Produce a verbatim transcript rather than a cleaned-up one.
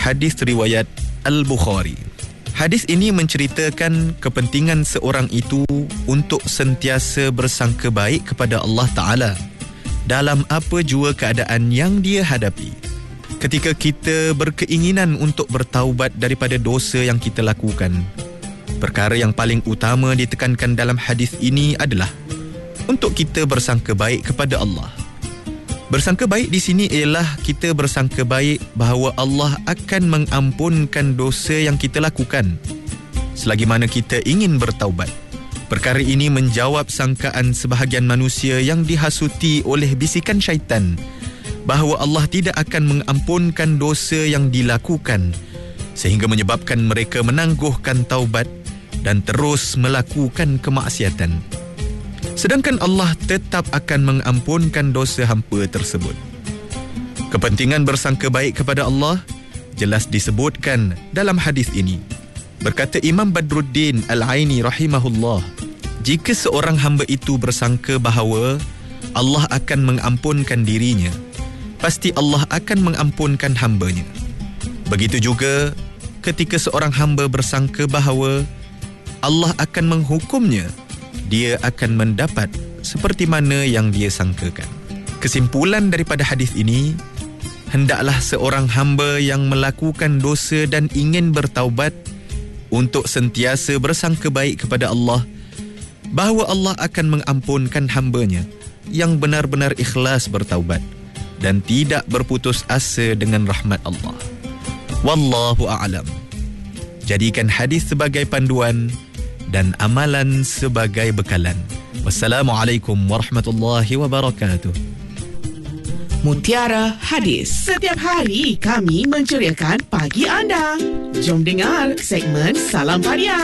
hadis riwayat Al-Bukhari. Hadis ini menceritakan kepentingan seorang itu untuk sentiasa bersangka baik kepada Allah Ta'ala dalam apa jua keadaan yang dia hadapi. Ketika kita berkeinginan untuk bertaubat daripada dosa yang kita lakukan, perkara yang paling utama ditekankan dalam hadis ini adalah untuk kita bersangka baik kepada Allah. Bersangka baik di sini ialah kita bersangka baik bahawa Allah akan mengampunkan dosa yang kita lakukan selagi mana kita ingin bertaubat. Perkara ini menjawab sangkaan sebahagian manusia yang dihasuti oleh bisikan syaitan bahawa Allah tidak akan mengampunkan dosa yang dilakukan, sehingga menyebabkan mereka menangguhkan taubat dan terus melakukan kemaksiatan. Sedangkan Allah tetap akan mengampunkan dosa hampa tersebut. Kepentingan bersangka baik kepada Allah jelas disebutkan dalam hadis ini. Berkata Imam Badruddin Al-Aini rahimahullah, jika seorang hamba itu bersangka bahawa Allah akan mengampunkan dirinya, pasti Allah akan mengampunkan hambanya. Begitu juga ketika seorang hamba bersangka bahawa Allah akan menghukumnya, dia akan mendapat seperti mana yang dia sangkakan. Kesimpulan daripada hadis ini, hendaklah seorang hamba yang melakukan dosa dan ingin bertaubat untuk sentiasa bersangka baik kepada Allah bahawa Allah akan mengampunkan hambanya yang benar-benar ikhlas bertaubat dan tidak berputus asa dengan rahmat Allah. Wallahu a'lam. Jadikan hadis sebagai panduan dan amalan sebagai bekalan. Wassalamualaikum warahmatullahi wabarakatuh. Mutiara Hadis. Setiap hari kami menceriakan pagi anda. Jom dengar segmen Salam Pariah.